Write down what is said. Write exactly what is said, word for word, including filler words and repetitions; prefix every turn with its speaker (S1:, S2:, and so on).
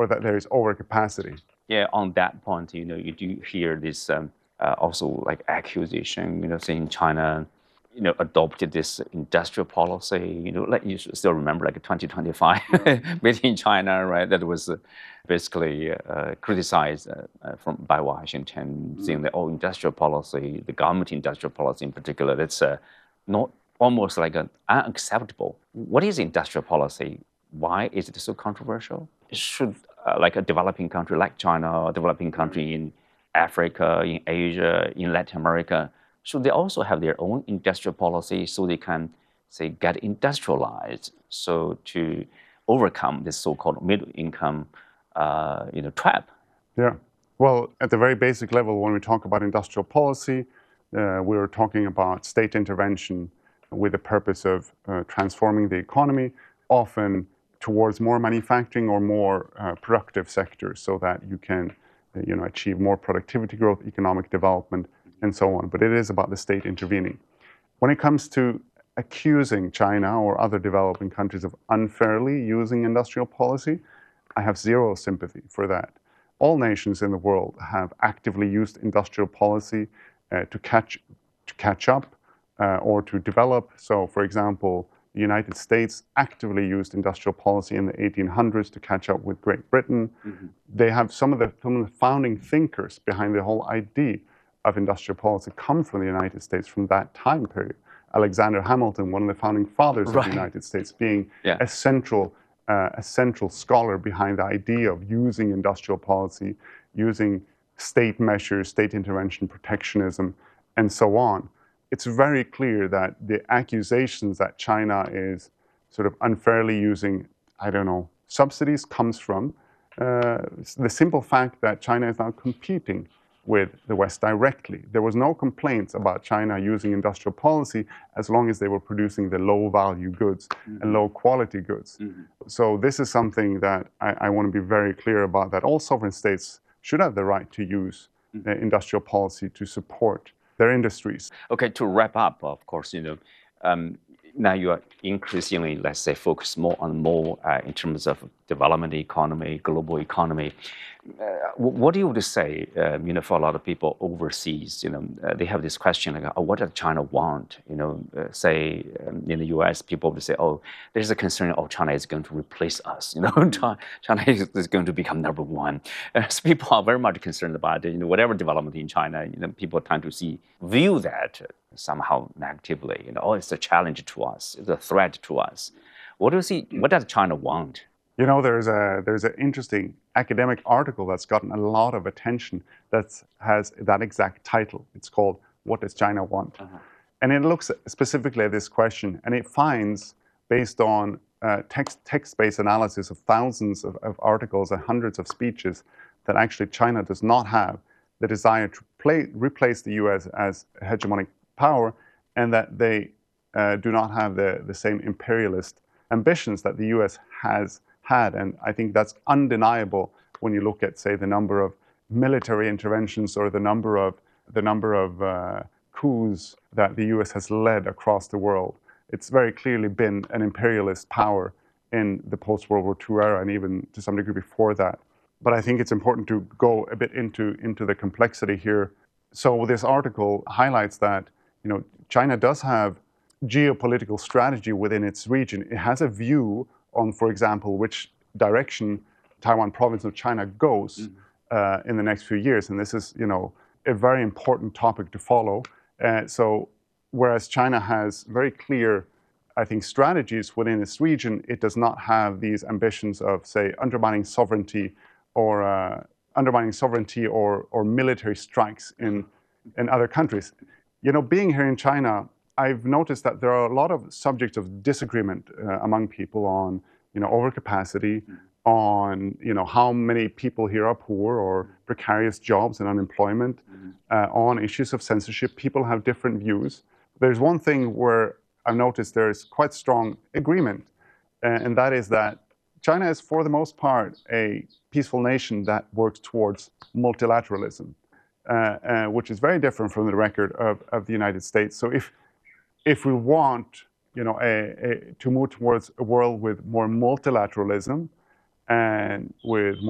S1: or that there is overcapacity.
S2: Yeah, on that point, you know, you do hear this um, uh, also like accusation, you know, saying China, you know, adopted this industrial policy, you know, like you still remember like twenty twenty-five made in China, right? That was uh, basically uh, criticized uh, uh, from by Washington, mm. saying that, oh, industrial policy, the government industrial policy in particular, that's uh, not almost like an unacceptable. What is industrial policy? Why is it so controversial? Should uh, like a developing country like China, or a developing country in Africa, in Asia, in Latin America, should they also have their own industrial policy so they can, say, get industrialized, so to overcome this so-called middle income, uh, you know, trap?
S1: Yeah. Well, at the very basic level, when we talk about industrial policy, uh, we're talking about state intervention with the purpose of uh, transforming the economy, often towards more manufacturing or more uh, productive sectors, so that you can, uh, you know, achieve more productivity growth, economic development, and so on. But it is about the state intervening. When it comes to accusing China or other developing countries of unfairly using industrial policy, I have zero sympathy for that. All nations in the world have actively used industrial policy uh, to catch to catch up uh, or to develop. So, for example, the United States actively used industrial policy in the eighteen hundreds to catch up with Great Britain. Mm-hmm. They have some of, the, some of the founding thinkers behind the whole idea of industrial policy come from the United States from that time period. Alexander Hamilton, one of the founding fathers right. of the United States, being yeah. a central uh, a central scholar behind the idea of using industrial policy, using state measures, state intervention, protectionism, and so on. It's very clear that the accusations that China is sort of unfairly using, I don't know, subsidies comes from uh, the simple fact that China is now competing with the West directly. There was no complaints about China using industrial policy as long as they were producing the low-value goods mm-hmm. and low-quality goods. Mm-hmm. So this is something that I, I want to be very clear about, that all sovereign states should have the right to use mm-hmm. uh, industrial policy to support their industries.
S2: Okay, to wrap up, of course, you know, um, now you are increasingly, let's say, focused more on more uh, in terms of development economy, global economy. Uh, what do you would say, um, you know, for a lot of people overseas, you know, uh, they have this question like, oh, what does China want? You know, uh, say um, in the U S, people would say, oh, there's a concern, oh, China is going to replace us. You know, China is, is going to become number one. Uh, so people are very much concerned about it. You know, whatever development in China, you know, people tend to see, view that somehow negatively. You know, oh, it's a challenge to us, it's a threat to us. What do you see? What does China want?
S1: You know, there's a there's an interesting academic article that's gotten a lot of attention that has that exact title. It's called "What Does China Want?" Uh-huh. And it looks specifically at this question, and it finds, based on uh, text text-based analysis of thousands of, of articles and hundreds of speeches, that actually China does not have the desire to play, replace the U S as a hegemonic power, and that they uh, do not have the, the same imperialist ambitions that the U S has had. And I think that's undeniable when you look at, say, the number of military interventions or the number of the number of uh, coups that the U S has led across the world. It's very clearly been an imperialist power in the post-World War Two era, and even to some degree before that. But I think it's important to go a bit into, into the complexity here. So this article highlights that, you know, China does have geopolitical strategy within its region. It has a view on, for example, which direction Taiwan province of China goes mm-hmm. uh, in the next few years. And this is, you know, a very important topic to follow. Uh, so whereas China has very clear, I think, strategies within its region, it does not have these ambitions of, say, undermining sovereignty or uh, undermining sovereignty or, or military strikes in, in other countries. You know, being here in China, I've noticed that there are a lot of subjects of disagreement uh, among people on, you know, overcapacity, mm-hmm. on, you know, how many people here are poor or precarious jobs and unemployment, mm-hmm. uh, on issues of censorship. People have different views. There's one thing where I've noticed there's quite strong agreement, uh, and that is that China is, for the most part, a peaceful nation that works towards multilateralism, uh, uh, which is very different from the record of, of the United States. So if If we want, you know, a, a, to move towards a world with more multilateralism and with more